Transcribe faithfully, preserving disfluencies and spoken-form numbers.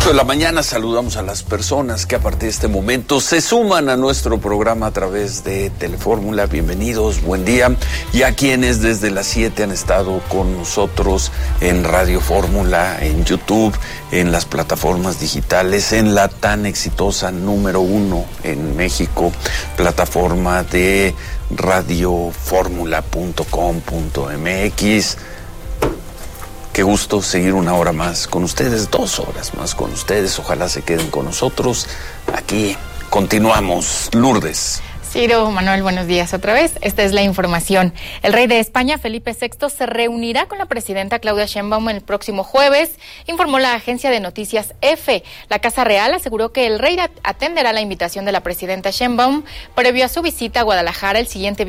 ocho de la mañana saludamos a las personas que a partir de este momento se suman a nuestro programa a través de Telefórmula. Bienvenidos, buen día. Y a quienes desde las siete han estado con nosotros en Radio Fórmula, en YouTube, en las plataformas digitales, en la tan exitosa número uno en México, plataforma de radioformula punto com punto m x. Qué gusto seguir una hora más con ustedes, dos horas más con ustedes. Ojalá se queden con nosotros. Aquí continuamos. Lourdes. Ciro, Manuel, buenos días otra vez. Esta es la información. El rey de España, Felipe sexto, se reunirá con la presidenta Claudia Sheinbaum el próximo jueves, informó la agencia de noticias EFE. La Casa Real aseguró que el rey atenderá la invitación de la presidenta Sheinbaum previo a su visita a Guadalajara el siguiente